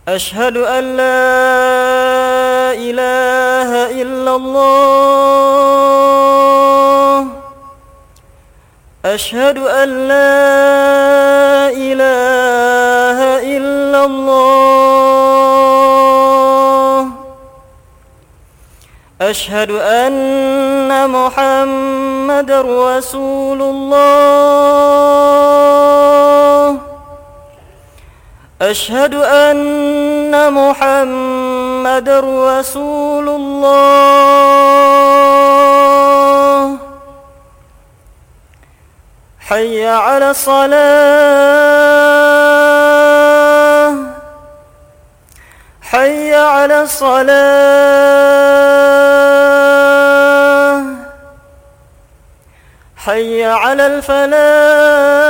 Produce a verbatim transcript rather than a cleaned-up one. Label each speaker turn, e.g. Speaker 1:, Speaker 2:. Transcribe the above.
Speaker 1: أشهد أن لا إله إلا الله. أشهد أن لا إله إلا الله. أشهد أن محمدًا رسول الله. أشهد أن محمدًا رسول الله. حي على الصلاة. حي على الصلاة. حي على الفلاح.